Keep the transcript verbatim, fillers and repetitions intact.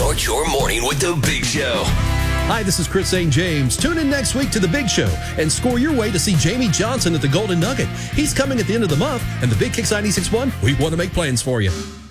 Start your morning with The Big Show. Hi, this is Chris Saint James. Tune in next week to The Big Show and score your way to see Jamie Johnson at the Golden Nugget. He's coming at the end of the month, and the Big Kicks ninety-six point one, we want to make plans for you.